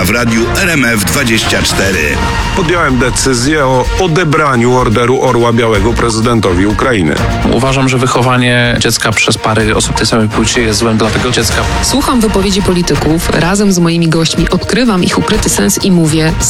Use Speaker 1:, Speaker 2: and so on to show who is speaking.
Speaker 1: w radiu RMF24.
Speaker 2: Podjąłem decyzję o odebraniu Orderu Orła Białego prezydentowi Ukrainy.
Speaker 3: Uważam, że wychowanie dziecka przez pary osób tej samej płci jest złem dla tego dziecka.
Speaker 4: Słucham wypowiedzi polityków, razem z moimi gośćmi odkrywam ich ukryty sens i mówię: